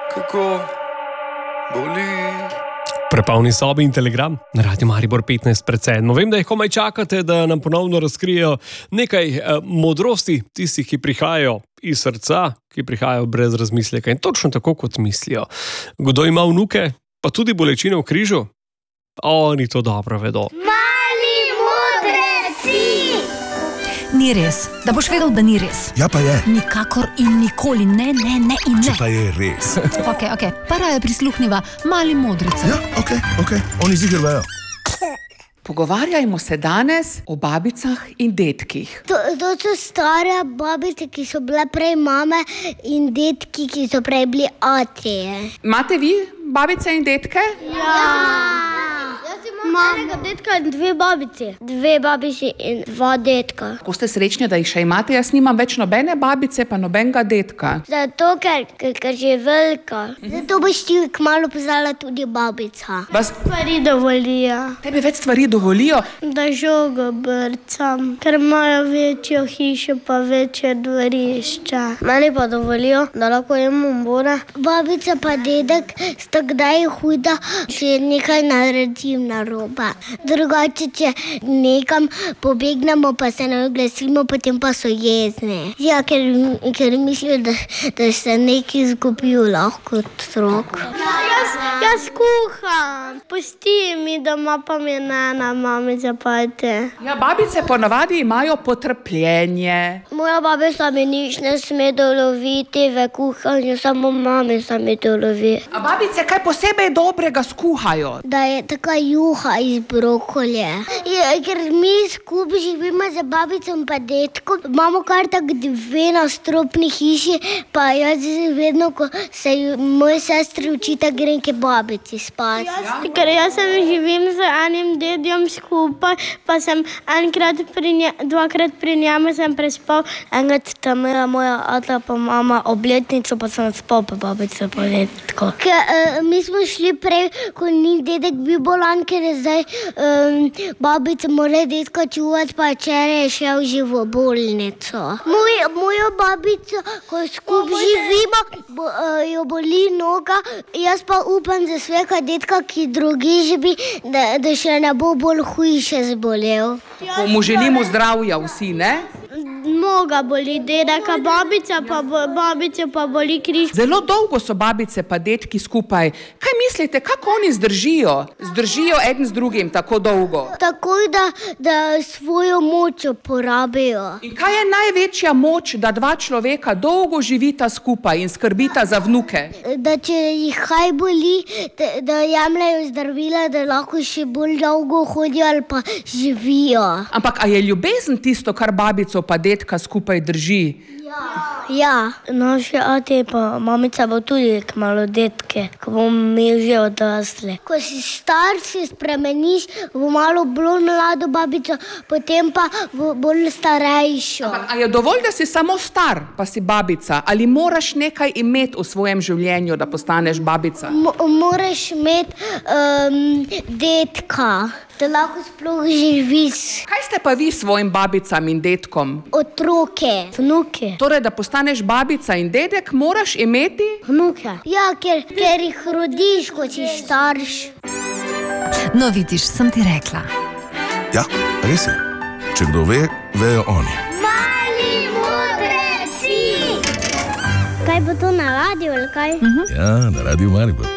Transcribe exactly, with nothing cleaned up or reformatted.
kako boli. Prepolni sobi in telegram na Radio Maribor petnajst pred sedmo. Vem, da jih komaj čakate, da nam ponovno razkrijejo nekaj eh, modrosti tistih, ki prihajajo iz srca, ki prihajajo brez razmisleka in točno tako, kot mislijo. Kdo ima vnuke, pa tudi bolečine v križu? Oni to dobro vedo. Mali modreci! Ni res, da boš vedel, da ni res. Ja, pa je. Nikakor in nikoli, ne, ne, ne in ne. Če pa je res. Ok, ok, pa raje prisluhniva mali modrici. Ja, ok, ok, oni ziher vejo. Pogovarjajmo se danes o babicah in dedkih. To, to so stare babice, ki so bile prej mame, in dedki, ki so prej bili očeje. Imate vi babice in dedke? Ja! Jaz imam enega dedka in dve babici. Dve babici in dva dedka. Ko ste srečni, da jih še imate, jaz nimam več nobene babice, pa nobenega dedka. Zato, ker, ker, ker že je velika. Zato boš ti kmalu poznala tudi babica. Vas Stvari dovolijo. tebi več stvari dovolijo? Da žogo brcam, ker imajo večjo hišo pa večje dvorišče. Meni pa dovolijo, da lahko jemom bore. Babica pa dedek sta kdaj huda, če nekaj naredim narobe. Drugače, če nekam pobegnemo, pa se ne oglasimo, potem pa so jezni. Ja, ker, ker mislijo, da, da se nekaj izgubijo lahko otrok. Jaz, jaz kuham. Pusti mi doma, pa mi nena mamica pate. Ja, babice ponavadi imajo potrpljenje. Moja babica mi nič ne sme doloviti v kuhanju, samo mami se mi dolovi. A babice kaj posebej dobrega skuhajo? Da je taka juha iz brokolje. Je, ker mi skupaj živimo z babico in pa dedkom, imamo kar tak dve nastropni hiši, pa jaz vedno, ko se moje sestre učita, grem k babici spat. Ja? Ker jaz sem živim z enim dedjem skupaj, pa sem enkrat pri nje, dvakrat pri njemu sem prespal, enkrat tam imela moja ata pa mama obletnico, pa sem spal pa babico pa dedko. Ker uh, mi smo šli prej, ko ni dedek bil bolan, ker je zdaj um, babica mora dedka čuvati, pa včeraj je šel že v bolnico. Moj, mojo babico, ko skupaj živimo, bo, uh, jo boli noga, jaz pa upam za svega dedka, ki drugi živi, da, da še ne bo bolj hujše zbolel. Ko mu želimo zdravja vsi, ne? Noga boli dedeka, babica pa, babica pa boli križ. Zelo dolgo so babice pa dedki skupaj. Kaj mislite, kako oni zdržijo? Zdržijo eden z drugim tako dolgo? Takoj, da, da svojo moč uporabijo. In kaj je največja moč, da dva človeka dolgo živita skupaj in skrbita za vnuke? Da če jih kaj boli, da, da jemljajo zdravila, da lahko še bolj dolgo hodijo ali pa živijo. Ampak a je ljubezen tisto, kar babico pa dedka skupaj drži? Ja, naši ati pa mamica bo tudi kmalu dedke, ko bomo mi že odrasli. Ko si star, se spremeniš v malo bolj mlado babico, potem pa v bolj starejšo. Ampak a je dovolj, da si samo star, pa si babica? Ali moraš nekaj imeti v svojem življenju, da postaneš babica? Mo- moraš imeti um, dedka, da lahko sploh živiš. Kaj ste pa vi svojim babicam in dedkom? Otroke, vnuke. Torej, da postaneš babica in dedek, moraš imeti? Vnuke. Ja, ker, ker jih rodiš, ko si starš. No, vidiš, sem ti rekla. Ja, res je. Če kdo ve, vejo oni. Mali modreci! Kaj bo to na radiju ali kaj? Ja, na Radio Maribor.